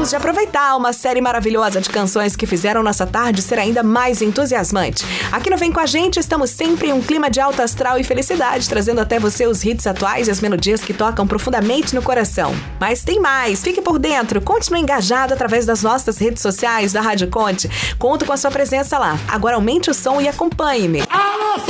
de aproveitar uma série maravilhosa de canções que fizeram nossa tarde ser ainda mais entusiasmante. Aqui no Vem Com a Gente, estamos sempre em um clima de alto astral e felicidade, trazendo até você os hits atuais e as melodias que tocam profundamente no coração. Mas tem mais, fique por dentro, continue engajado através das nossas redes sociais da Rádio Conte. Conto com a sua presença lá. Agora aumente o som e acompanhe-me. Alô,